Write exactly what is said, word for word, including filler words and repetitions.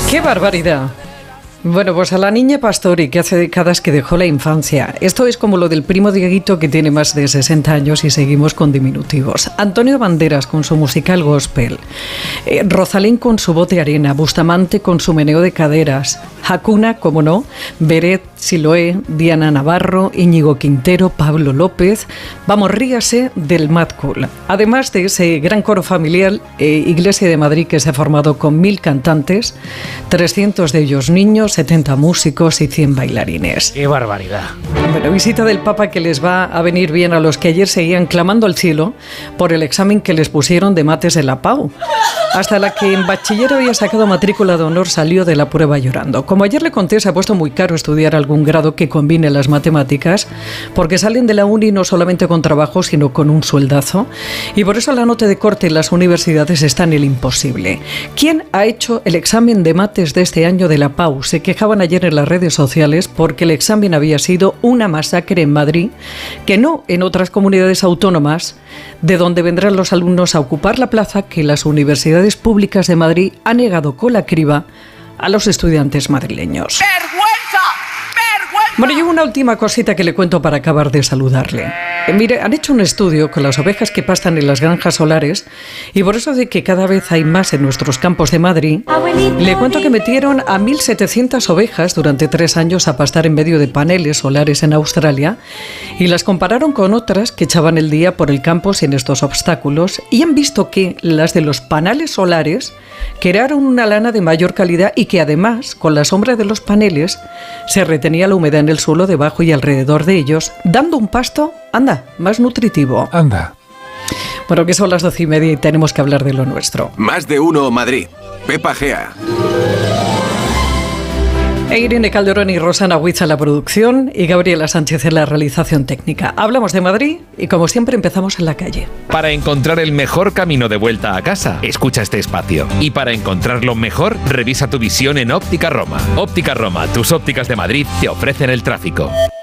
¡Qué barbaridad! Bueno, pues a la niña Pastori, que hace décadas que dejó la infancia. Esto es como lo del primo Dieguito, que tiene más de sesenta años y seguimos con diminutivos. Antonio Banderas con su musical gospel. Eh, Rosalén con su voz de arena. Bustamante con su meneo de caderas. Hakuna, como no. Beret, Siloé, Diana Navarro, Íñigo Quintero, Pablo López. Vamos, ríase del Mad Cool. Además de ese gran coro familiar, eh, Iglesia de Madrid, que se ha formado con mil cantantes, trescientos de ellos niños, setenta músicos y cien bailarines. ¡Qué barbaridad! Bueno, visita del Papa que les va a venir bien a los que ayer seguían clamando al cielo por el examen que les pusieron de mates de la Pau. Hasta la que en bachiller había sacado matrícula de honor salió de la prueba llorando. Como ayer le conté, se ha puesto muy caro estudiar algún grado que combine las matemáticas, porque salen de la uni no solamente con trabajo, sino con un sueldazo. Y por eso la nota de corte en las universidades está en el imposible. ¿Quién ha hecho el examen de mates de este año de la Pau? Se quejaban ayer en las redes sociales porque el examen había sido una masacre en Madrid, que no en otras comunidades autónomas, de donde vendrán los alumnos a ocupar la plaza que las universidades públicas de Madrid han negado con la criba a los estudiantes madrileños. ¡Vergüenza! ¡Vergüenza! Bueno, y una última cosita que le cuento para acabar de saludarle. Eh, mire, han hecho un estudio con las ovejas que pastan en las granjas solares y por eso de que cada vez hay más en nuestros campos de Madrid, le cuento que metieron a mil setecientas ovejas durante tres años a pastar en medio de paneles solares en Australia y las compararon con otras que echaban el día por el campo sin estos obstáculos y han visto que las de los paneles solares crearon una lana de mayor calidad y que además, con la sombra de los paneles, se retenía la humedad en el suelo debajo y alrededor de ellos, dando un pasto, anda, más nutritivo. Anda. Bueno, que son las doce y media y tenemos que hablar de lo nuestro. Más de uno Madrid. Pepa Gea. Irene Calderón y Rosana Huiza en la producción y Gabriela Sánchez en la realización técnica. Hablamos de Madrid y como siempre empezamos en la calle. Para encontrar el mejor camino de vuelta a casa, escucha este espacio. Y para encontrarlo mejor, revisa tu visión en Óptica Roma. Óptica Roma, tus ópticas de Madrid te ofrecen el tráfico.